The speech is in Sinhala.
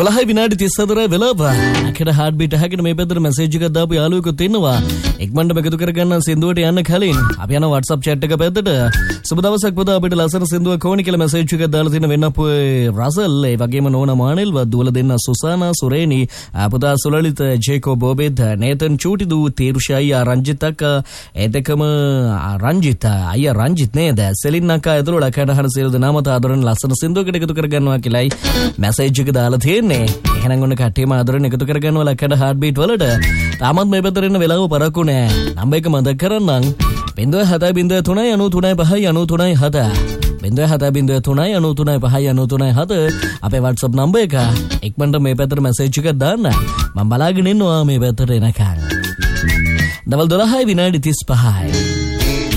12 විනාඩි 34 වෙලාව. අකඩ හાર્ට් බීට් එකකට මේ පැත්තට මැසේජ් එකක් දාපු යාළුවෙකුත් ඉන්නවා. ඉක්මනට එකතු කරගන්න සින්දුවට යන්න කලින් අපි යන WhatsApp chat එක පැත්තට. සුබ දවසක් පුතා අපිට ලස්සන සින්දුවක් ඕනි කියලා මැසේජ් එකක් දාලා තියෙන වෙන්නපු රසල් ඒ වගේම නෝනා මානෙල් වදුවල දෙන්න සුසානා සුරේනි පුතා සුලලිත ජේකෝ බෝබෙත් නේතන් චූටි දූ තීරුෂයි රංජිතක එදකම රංජිත අයියා රංජිත් නේද සෙලින් අක්කා ඇතුළු ලකඩහන සියලු දෙනාමත ආදරෙන් ලස්සන සින්දුවකට එකතු කරගන්නවා කියලායි මැසේජ් එක දාලා තියෙන්නේ. එහෙනම් ඔන්න කට්ටියම ආදරෙන් එකතු කරගන්නවා ලකඩ හાર્ට් බීට් වලට. තාමත් මේ පැත්තට එන්න වෙලාව පරක්කු නෑ. නම්බර් එක මතක් කරන්නම් 0703935997 0703935997 අපේ WhatsApp නම්බර් එක. ඉක්මනට මේ පැත්තට මැසේජ් එකක් දාන්න. මම බලාගෙන ඉන්නවා මේ පැත්තට එනකන්. දවල් 12 විනාඩි 35.